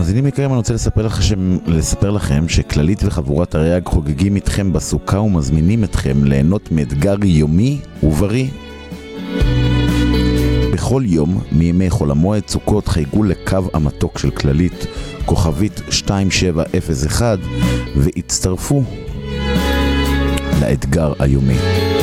מאזינים יקרים, אני רוצה לספר לכם שכללית וחבורת הריאג חוגגים איתכם בסוכה ומזמינים אתכם ליהנות מאתגר יומי ובריא. בכל יום מימי חול המועד סוכות חייגו לקו המתוק של כללית כוכבית 2701 והצטרפו לאתגר היומי.